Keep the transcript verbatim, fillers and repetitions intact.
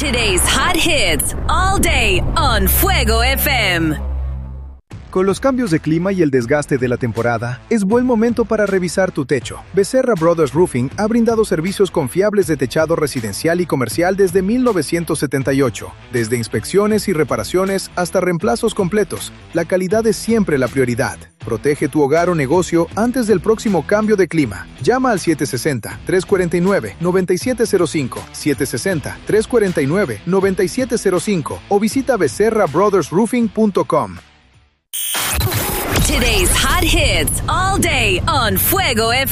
Today's hot hits all day on Fuego F M. Con los cambios de clima y el desgaste de la temporada, es buen momento para revisar tu techo. Becerra Brothers Roofing ha brindado servicios confiables de techado residencial y comercial desde mil novecientos setenta y ocho. Desde inspecciones y reparaciones hasta reemplazos completos, la calidad es siempre la prioridad. Protege tu hogar o negocio antes del próximo cambio de clima. Llama al siete seis cero, tres cuatro nueve, nueve siete cero cinco, siete seis cero, tres cuatro nueve, nueve siete cero cinco o visita becerra brothers roofing punto com. Today's hot hits all day on Fuego F M.